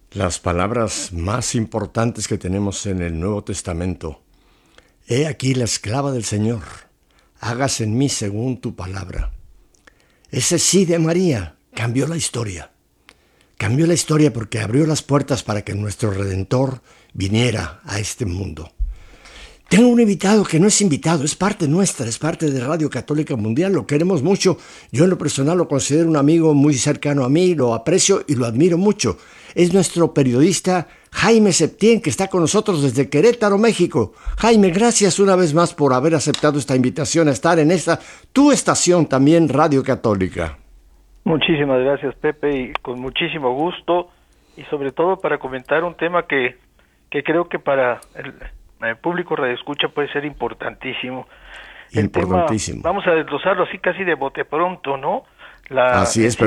Las palabras más importantes que tenemos en el Nuevo Testamento. He aquí la esclava del Señor, hágase en mí según tu palabra. Ese sí de María cambió la historia. Cambió la historia porque abrió las puertas para que nuestro Redentor viniera a este mundo. Tengo un invitado que no es invitado, es parte nuestra, es parte de Radio Católica Mundial, lo queremos mucho. Yo en lo personal lo considero un amigo muy cercano a mí, lo aprecio y lo admiro mucho. Es nuestro periodista Jaime Septién, que está con nosotros desde Querétaro, México. Jaime, gracias una vez más por haber aceptado esta invitación a estar en esta, tu estación también, Radio Católica. Muchísimas gracias, Pepe, y con muchísimo gusto, y sobre todo para comentar un tema que creo que para el público radioescucha puede ser importantísimo. Importantísimo. El tema, vamos a desglosarlo así casi de bote pronto, ¿no? Así es,